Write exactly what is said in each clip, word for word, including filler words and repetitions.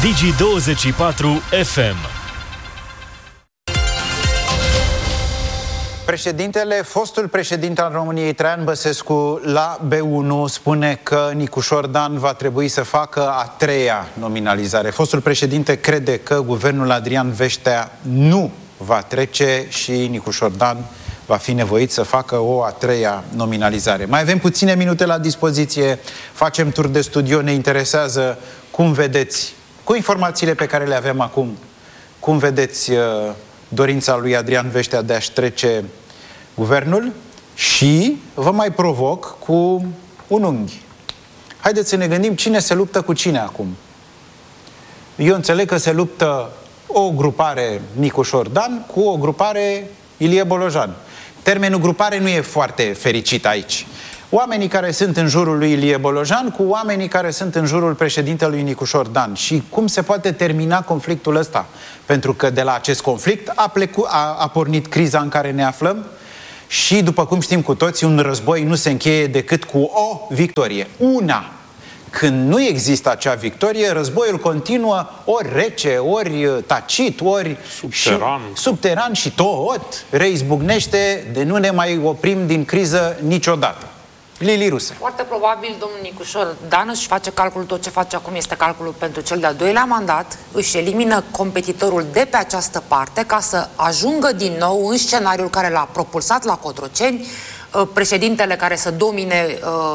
Digi douăzeci și patru F M. Președintele, fostul președinte al României, Traian Băsescu, la B unu spune că Nicușor Dan va trebui să facă a treia nominalizare. Fostul președinte crede că guvernul Adrian Veștea nu va trece și Nicușor Dan va fi nevoit să facă o a treia nominalizare. Mai avem puține minute la dispoziție, facem tur de studio, ne interesează cum vedeți, cu informațiile pe care le avem acum, cum vedeți uh, dorința lui Adrian Veștea de a-și trece guvernul și vă mai provoc cu un unghi. Haideți să ne gândim cine se luptă cu cine acum. Eu înțeleg că se luptă o grupare Nicușor Dan cu o grupare Ilie Bolojan. Termenul grupare nu e foarte fericit aici. Oamenii care sunt în jurul lui Ilie Bolojan cu oamenii care sunt în jurul președintelui Nicușor Dan. Și cum se poate termina conflictul ăsta? Pentru că de la acest conflict a, plecu- a, a pornit criza în care ne aflăm și, după cum știm cu toții, un război nu se încheie decât cu o victorie. Una. Când nu există acea victorie, războiul continuă ori rece, ori tacit, ori subteran și, subteran și tot reizbucnește de nu ne mai oprim din criză niciodată. Lili Ruse. Foarte probabil domnul Nicușor Dan își face calculul, tot ce face acum este calculul pentru cel de-al doilea mandat, își elimină competitorul de pe această parte ca să ajungă din nou în scenariul care l-a propulsat la Cotroceni, președintele care să domine,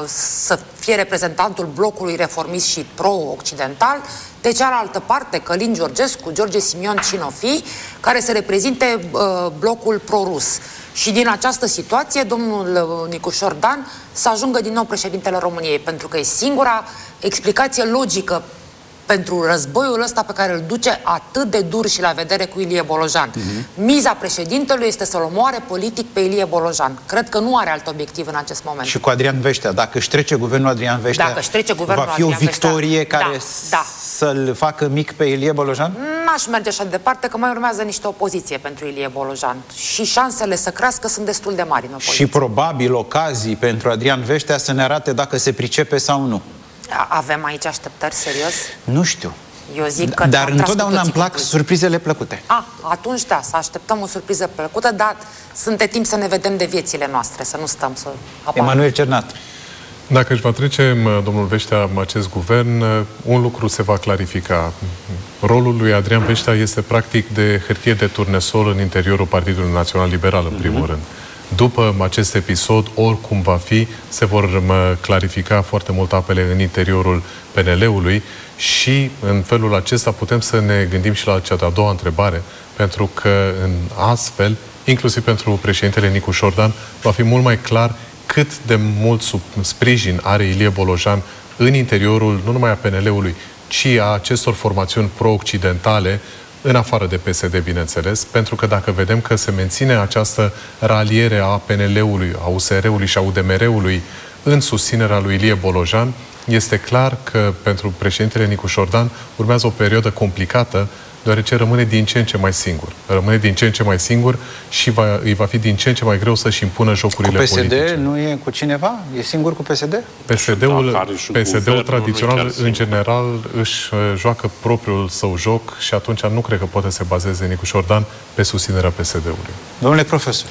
să fie reprezentantul blocului reformist și pro-occidental, de cealaltă parte Călin Georgescu, George Simion Cinofi, care să reprezinte blocul pro-rus. Și din această situație, domnul Nicușor Dan să ajungă din nou președintele României, pentru că e singura explicație logică pentru războiul ăsta pe care îl duce atât de dur și la vedere cu Ilie Bolojan. Uh-huh. Miza președintelui este să-l omoare politic pe Ilie Bolojan. Cred că nu are alt obiectiv în acest moment. Și cu Adrian Veștea, dacă își trece guvernul Adrian Veștea, dacă își trece guvernul va fi Adrian o victorie Veștea, care da, da. să-l facă mic pe Ilie Bolojan? N-aș merge așa de departe, că mai urmează niște opoziție pentru Ilie Bolojan. Și șansele să crească sunt destul de mari în opoziție. Și probabil ocazii pentru Adrian Veștea să ne arate dacă se pricepe sau nu. Avem aici așteptări, serios? Nu știu. Eu zic că dar întotdeauna îmi plac surprizele plăcute. A, atunci da, să așteptăm o surpriză plăcută, dar sunt de timp să ne vedem de viețile noastre, să nu stăm să apară. Emanuel Cernat. Dacă își va trece domnul Veștea acest guvern, un lucru se va clarifica. Rolul lui Adrian Veștea este practic de hârtie de turnesol în interiorul Partidului Național Liberal, în primul mm-hmm. rând. După acest episod, oricum va fi, se vor clarifica foarte mult apele în interiorul P N L-ului și în felul acesta putem să ne gândim și la cea de-a doua întrebare, pentru că în astfel, inclusiv pentru președintele Nicușor Dan, va fi mult mai clar cât de mult sub sprijin are Ilie Bolojan în interiorul nu numai a P N L-ului, ci a acestor formațiuni pro-occidentale, în afară de P S D, bineînțeles, pentru că dacă vedem că se menține această raliere a P N L-ului, a U S R-ului și a U D M R-ului în susținerea lui Ilie Bolojan, este clar că pentru președintele Nicușor Dan urmează o perioadă complicată, deoarece rămâne din ce în ce mai singur. Rămâne din ce în ce mai singur și va, îi va fi din ce în ce mai greu să-și impună jocurile politice. Cu P S D nu e cu cineva? E singur cu P S D? P S D-ul, P S D-ul tradițional, în general, își joacă propriul său joc și atunci nu cred că poate să se bazeze Nicușor Dan pe susținerea P S D-ului. Domnule profesor.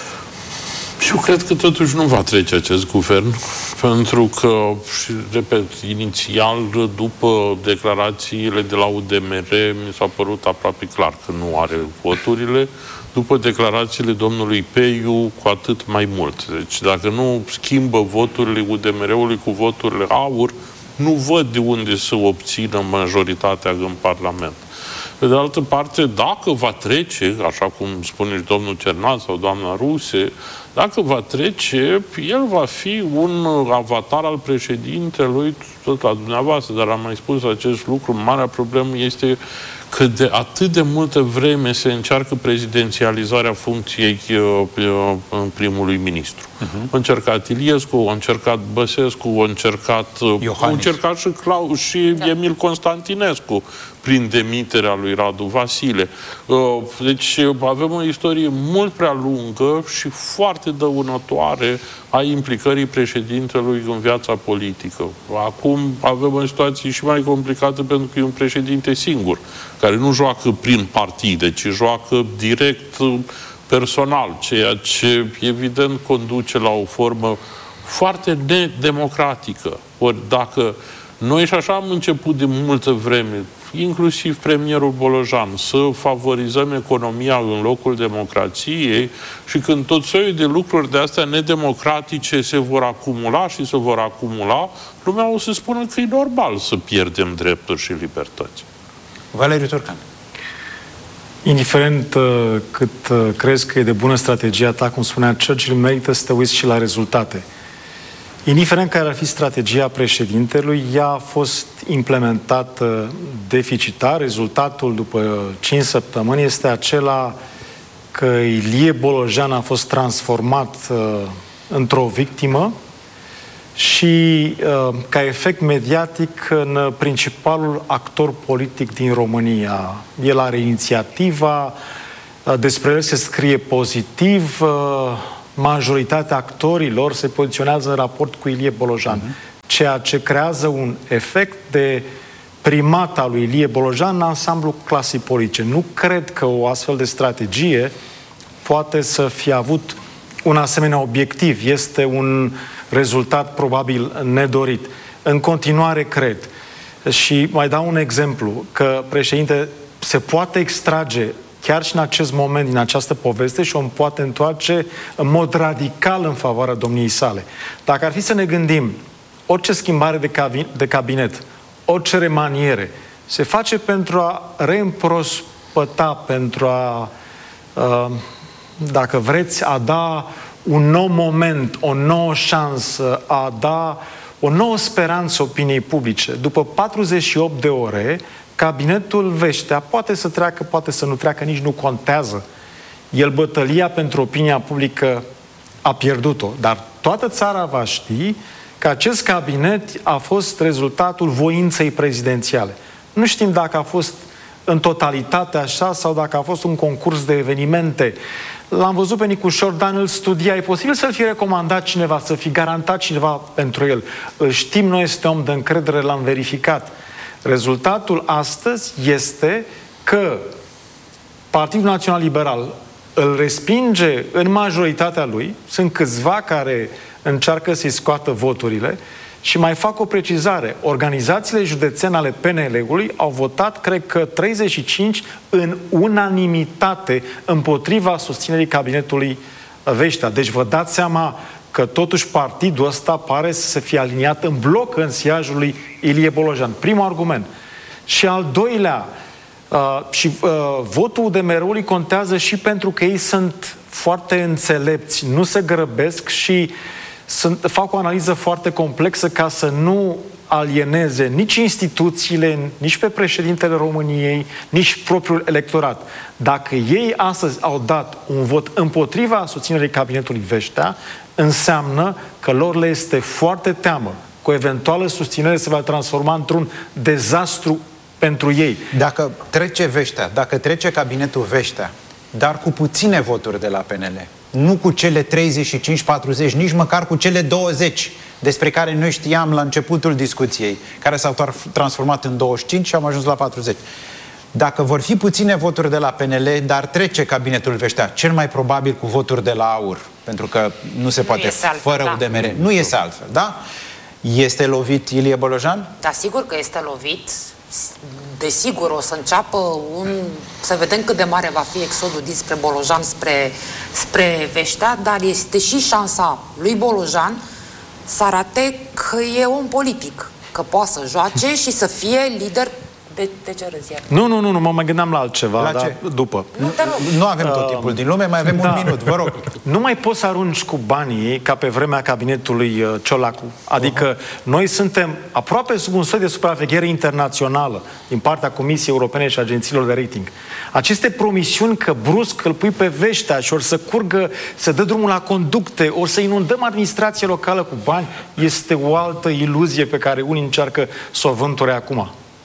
Și eu cred că totuși nu va trece acest guvern, pentru că, și repet, inițial, după declarațiile de la U D M R, mi s-a părut aproape clar că nu are voturile. După declarațiile domnului Peiu, cu atât mai mult. Deci, dacă nu schimbă voturile U D M R-ului cu voturile aur, nu văd de unde să obțină majoritatea în Parlament. Pe de altă parte, dacă va trece, așa cum spune și domnul Cernat sau doamna Ruse, dacă va trece, el va fi un avatar al președintelui, tot la dumneavoastră, dar am mai spus acest lucru, marea problemă este că de atât de multă vreme se încearcă prezidențializarea funcției uh, primului ministru. Uh-huh. A încercat Iliescu, a încercat Băsescu, a încercat, uh, a încercat și, Clau și da. Emil Constantinescu prin demiterea lui Radu Vasile. Uh, deci avem o istorie mult prea lungă și foarte foarte dăunătoare a implicării președintelui în viața politică. Acum avem o situație și mai complicată pentru că e un președinte singur, care nu joacă prin partide, ci joacă direct personal, ceea ce evident conduce la o formă foarte nedemocratică. Ori dacă noi și așa am început de multă vreme, inclusiv premierul Bolojan, să favorizăm economia în locul democrației și când tot soiul de lucruri de astea nedemocratice se vor acumula și se vor acumula, lumea o să spună că e normal să pierdem drepturi și libertăți. Valeriu Turcan. Indiferent uh, cât uh, crezi că e de bună strategia ta, cum spunea Churchill, merită să te uiți și la rezultate. Indiferent care ar fi strategia președintelui, ea a fost implementată deficitar. Rezultatul după cinci săptămâni este acela că Ilie Bolojan a fost transformat uh, într-o victimă și uh, ca efect mediatic în principalul actor politic din România. El are inițiativa, uh, despre el se scrie pozitiv, uh, majoritatea actorilor se poziționează în raport cu Ilie Bolojan, uh-huh. ceea ce creează un efect de primat al lui Ilie Bolojan în ansamblu clasei politice. Nu cred că o astfel de strategie poate să fie avut un asemenea obiectiv. Este un rezultat probabil nedorit. În continuare cred, și mai dau un exemplu, că președinte se poate extrage chiar și în acest moment, din această poveste, și o poate întoarce în mod radical în favoarea domniei sale. Dacă ar fi să ne gândim, orice schimbare de, cabi- de cabinet, orice remaniere, se face pentru a reîmprospăta, pentru a, uh, dacă vreți, a da un nou moment, o nouă șansă, a da o nouă speranță opiniei publice. După patruzeci și opt de ore, cabinetul Veștea poate să treacă, poate să nu treacă, nici nu contează. El bătălia pentru opinia publică a pierdut-o. Dar toată țara va ști că acest cabinet a fost rezultatul voinței prezidențiale. Nu știm dacă a fost în totalitate așa sau dacă a fost un concurs de evenimente. L-am văzut pe Nicușor Dan, îl studia. E posibil să-l fi recomandat cineva, să fi garantat cineva pentru el. Îl știm, noi este om de încredere, l-am verificat. Rezultatul astăzi este că Partidul Național Liberal îl respinge în majoritatea lui. Sunt câțiva care încearcă să-i scoată voturile. Și mai fac o precizare. Organizațiile județene ale P N L-ului au votat, cred că treizeci și cinci în unanimitate împotriva susținerii cabinetului Veștea. Deci vă dați seama că totuși partidul ăsta pare să se fie aliniat în bloc în siajul lui Ilie Bolojan. Primul argument. Și al doilea, uh, și uh, votul U D M R-ului contează și pentru că ei sunt foarte înțelepți, nu se grăbesc și sunt, fac o analiză foarte complexă ca să nu alieneze nici instituțiile, nici pe președintele României, nici propriul electorat. Dacă ei astăzi au dat un vot împotriva susținerii cabinetului Veștea, înseamnă că lor le este foarte teamă că o eventuală susținere se va transforma într-un dezastru pentru ei. Dacă trece Veștea, dacă trece cabinetul Veștea, dar cu puține voturi de la P N L, nu cu cele treizeci și cinci patruzeci, nici măcar cu cele douăzeci despre care noi știam la începutul discuției, care s-au transformat în douăzeci și cinci și am ajuns la patruzeci. Dacă vor fi puține voturi de la P N L, dar trece cabinetul Veștea, cel mai probabil cu voturi de la AUR, pentru că nu se nu poate altfel, fără da. U D M R. Nu iese altfel, da? Este lovit Ilie Bolojan? Da, sigur că este lovit. Desigur, o să înceapă un... să vedem cât de mare va fi exodul dinspre Bolojan spre, spre Veștea, dar este și șansa lui Bolojan să arate că e om politic, că poate să joace și să fie lider. De, de ce râzi? Nu, nu, nu, nu, mă mai gândeam la altceva, la dar ce? După. Nu, nu avem tot timpul din lume, mai avem da. un minut, vă rog. Nu mai poți să arunci cu banii ca pe vremea cabinetului uh, Ciolacu. Adică uh-huh. noi suntem aproape sub un soi de supraveghere internațională din partea Comisiei Europene și agențiilor de rating. Aceste promisiuni că brusc îl pui pe Veștea și ori să curgă, să dă drumul la conducte, ori să inundăm administrația locală cu bani, este o altă iluzie pe care unii încearcă să o vânture acum.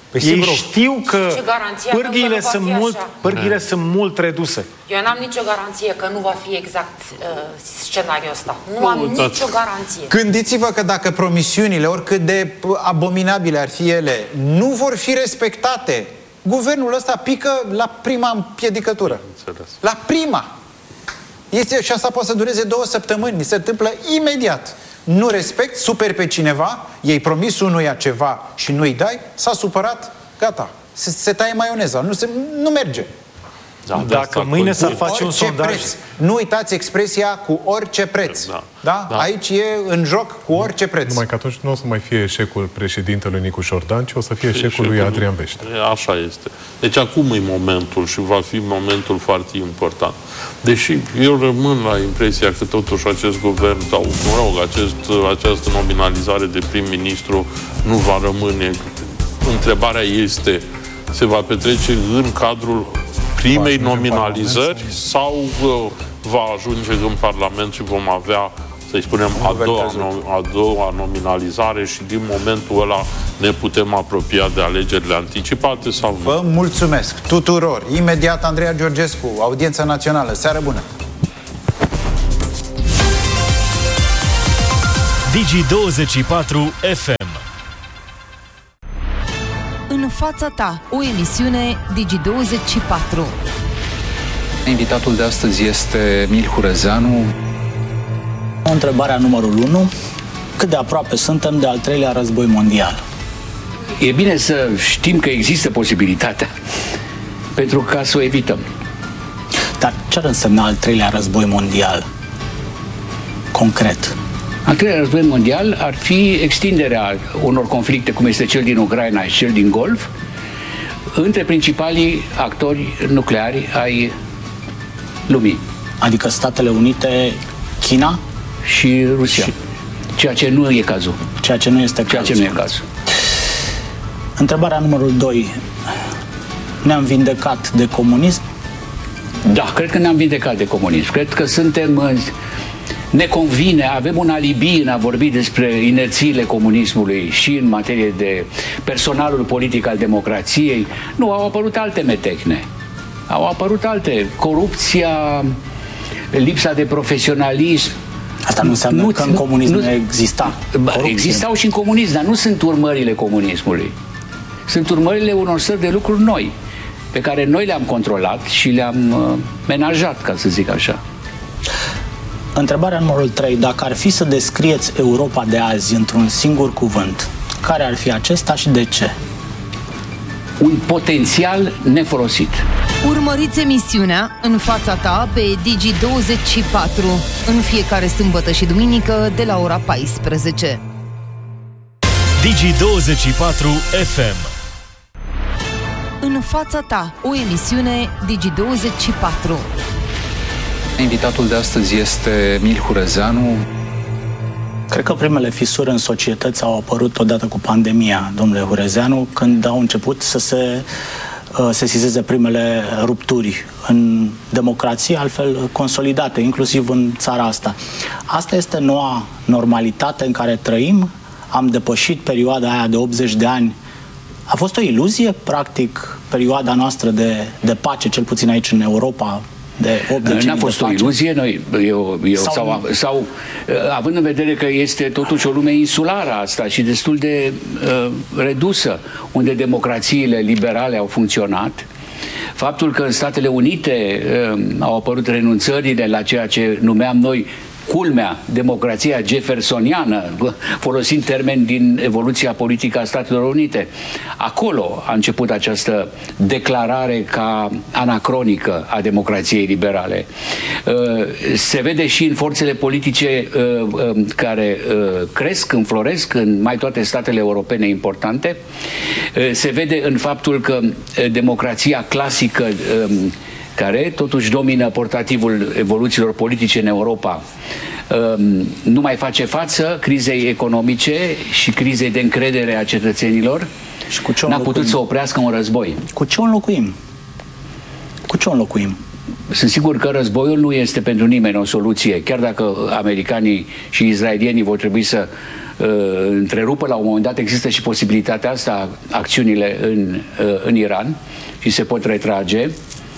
Păi Ei sigur, știu că Ce garanție avem că pârghiile nu va sunt fi mult, așa? pârghiile sunt mult reduse. Eu n-am nicio garanție că nu va fi exact uh, scenariul ăsta. Nu Nu, am uitați. nicio garanție. Gândiți-vă că dacă promisiunile, oricât de abominabile ar fi ele, nu vor fi respectate, guvernul ăsta pică la prima împiedicătură. Înțeles. La prima. Este, și asta poate să dureze două săptămâni. Se întâmplă imediat. Nu respect, superi pe cineva, i-ai promis unuia ceva și nu-i dai, s-a supărat, gata. Se, se taie maioneza. Nu, se, nu merge. Da, de Dacă asta mâine cu- s-ar Cu face un orice sondaj... preț. Nu uitați expresia cu orice preț. Da. Da? Da. Aici e în joc cu orice preț. Numai că atunci nu o să mai fie eșecul președintelui Nicu Șordan, ci o să fie eșecul lui Adrian Veștea. Așa este. Deci acum e momentul și va fi momentul foarte important. Deși eu rămân la impresia că totuși acest guvern sau, mă rog, acest, această nominalizare de prim-ministru nu va rămâne. Întrebarea este, se va petrece în cadrul primei nominalizări sau uh, va ajunge în Parlament și vom avea, să-i spunem, a doua, a doua nominalizare și din momentul ăla ne putem apropia de alegerile anticipate sau nu? Vă mulțumesc tuturor. Imediat Andreea Georgescu, Audiența Națională. Seară bună! Digi douăzeci și patru F M. În fața ta, o emisiune Digi douăzeci și patru. Invitatul de astăzi este Mil Hurezeanu. Întrebarea numărul unu. Cât de aproape suntem de al treilea război mondial? E bine să știm că există posibilitatea pentru ca să o evităm. Dar ce ar însemna al treilea război mondial? Concret. Al treilea război mondial ar fi extinderea unor conflicte, cum este cel din Ucraina și cel din Golf, între principalii actori nucleari ai lumii. Adică Statele Unite, China? Și Rusia. Și... Ceea ce nu e cazul. Ceea ce nu este Ceea cazul. ce nu e cazul. Întrebarea numărul doi. Ne-am vindecat de comunism? Da, cred că ne-am vindecat de comunism. Cred că suntem... Ne convine, avem un alibi în a vorbi despre inerțiile comunismului și în materie de personalul politic al democrației. Nu, au apărut alte metehne. Au apărut alte. Corupția, lipsa de profesionalism. Asta nu înseamnă nu, că în comunism nu, nu exista. Corupție. Existau și în comunism, dar nu sunt urmările comunismului. Sunt urmările unor sări de lucruri noi, pe care noi le-am controlat și le-am uh, menajat, ca să zic așa. Întrebarea numărul trei. Dacă ar fi să descrieți Europa de azi într-un singur cuvânt, care ar fi acesta și de ce? Un potențial nefolosit. Urmăriți emisiunea În fața ta pe Digi douăzeci și patru în fiecare sâmbătă și duminică de la ora paisprezece. Digi douăzeci și patru F M. În fața ta, o emisiune Digi douăzeci și patru. Invitatul de astăzi este Mil Hurezeanu. Cred că primele fisuri în societăți au apărut odată cu pandemia, domnule Hurezeanu, când au început să se uh, sesizeze primele rupturi în democrație, altfel consolidate, inclusiv în țara asta. Asta este noua normalitate în care trăim. Am depășit perioada aia de optzeci de ani. A fost o iluzie, practic, perioada noastră de, de pace, cel puțin aici în Europa, de optzeci. N-a fost o iluzie, noi, eu, eu, sau, sau, sau având în vedere că este totuși o lume insulară asta și destul de uh, redusă, unde democrațiile liberale au funcționat, faptul că în Statele Unite uh, au apărut renunțările la ceea ce numeam noi culmea, democrația jeffersoniană, folosind termeni din evoluția politică a Statelor Unite. Acolo a început această declarare ca anacronică a democrației liberale. Se vede și în forțele politice care cresc, înfloresc în mai toate statele europene importante. Se vede în faptul că democrația clasică, care totuși domină portativul evoluțiilor politice în Europa, nu mai face față crizei economice și crizei de încredere a cetățenilor. Și cu ce n-a putut să oprească un război. Cu ce o înlocuim? Cu ce o înlocuim? Sunt sigur că războiul nu este pentru nimeni o soluție, chiar dacă americanii și israelienii vor trebui să întrerupă la un moment dat, există și posibilitatea asta, acțiunile în, în Iran și se pot retrage.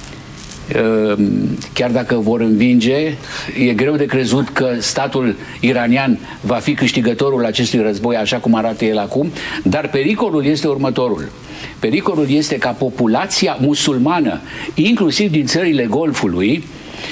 Chiar dacă vor învinge, e greu de crezut că statul iranian va fi câștigătorul acestui război așa cum arată el acum, dar pericolul este următorul. Pericolul este ca populația musulmană, inclusiv din țările Golfului,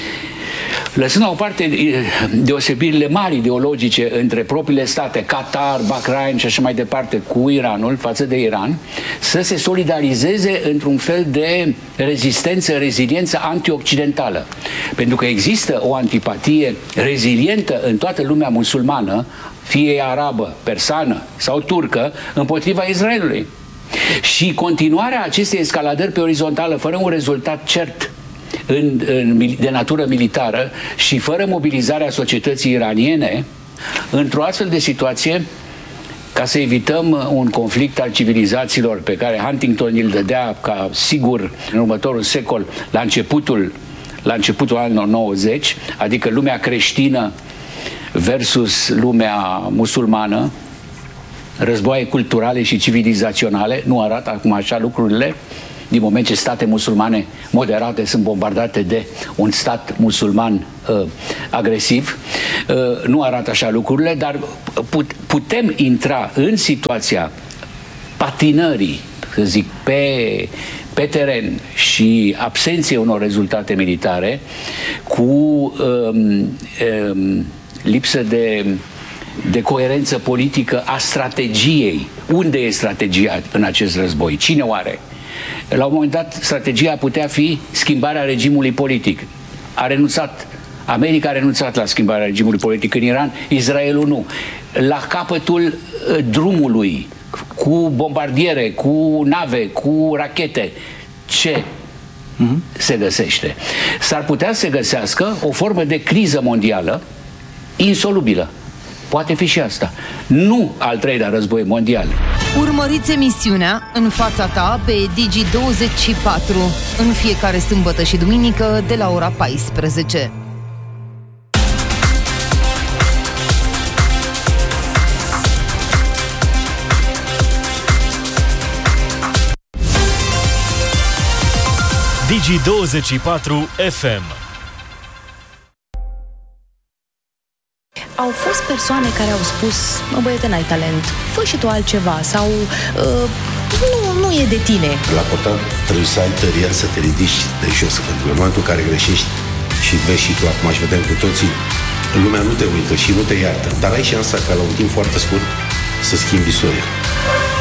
lăsând la o parte deosebirile mari ideologice între propriile state, Qatar, Bahrain și așa mai departe, cu Iranul, față de Iran, să se solidarizeze într-un fel de rezistență, reziliență antioccidentală. Pentru că există o antipatie rezilientă în toată lumea musulmană, fie arabă, persană sau turcă, împotriva Israelului. Și continuarea acestei escaladări pe orizontală, fără un rezultat cert, În, în, de natură militară și fără mobilizarea societății iraniene, într-o astfel de situație, ca să evităm un conflict al civilizațiilor pe care Huntington îl dădea ca sigur în următorul secol, la începutul, la începutul anilor nouăzeci, adică lumea creștină versus lumea musulmană, războaie culturale și civilizaționale, nu arată acum așa lucrurile, din moment ce state musulmane moderate sunt bombardate de un stat musulman uh, agresiv. Uh, nu arată așa lucrurile, dar put, putem intra în situația patinării, să zic, pe, pe teren și absenței unor rezultate militare cu um, um, lipsă de, de coerență politică a strategiei. Unde e strategia în acest război? Cine o are? La un moment dat, strategia putea fi schimbarea regimului politic. A renunțat, America a renunțat la schimbarea regimului politic în Iran, Israelul nu. La capătul drumului, cu bombardiere, cu nave, cu rachete, ce mm-hmm. se găsește? S-ar putea să se găsească o formă de criză mondială insolubilă. Poate fi și asta. Nu al treilea război mondial. Urmăriți emisiunea În fața ta pe Digi douăzeci și patru în fiecare sâmbătă și duminică de la ora paisprezece. Digi douăzeci și patru F M. Au fost persoane care au spus: mă, băiete, n-ai talent, fă și tu altceva, sau uh, nu, nu e de tine. La portat trebuie să ai tăria să te ridici de jos, pentru că în momentul în care greșești și vezi și tu, acum și vedem cu toții, lumea nu te uită și nu te iartă, dar ai șansa ca la un timp foarte scurt să schimbi istoria.